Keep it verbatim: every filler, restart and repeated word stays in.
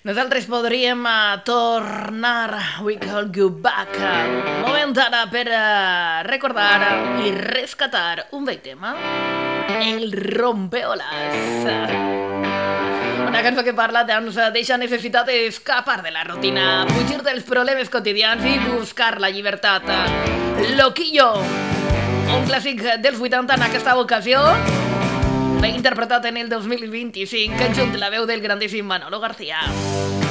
Nosaltres podríem uh, tornar We Call You Back. Uh, moment ara per uh, recordar i rescatar un vell tema, el rompeolas. Una cançó que parla doncs, d'eixa necessitat d'escapar de la rutina, fugir dels problemes quotidians i buscar la llibertat. Loquillo, un clàssic dels vuitanta en aquesta ocasió, l'he interpretat en el dos mil vint-i-cinc junt la veu del grandíssim Manolo García.